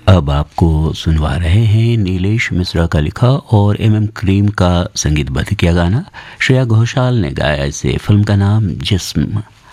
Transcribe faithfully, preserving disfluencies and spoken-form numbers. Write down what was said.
अब आपको सुनवा रहे हैं नीलेश मिश्रा का लिखा और एम एम क्रीम का संगीतबद्ध किया गाना। श्रेया घोषाल ने गाया इसे। फिल्म का नाम जिस्म।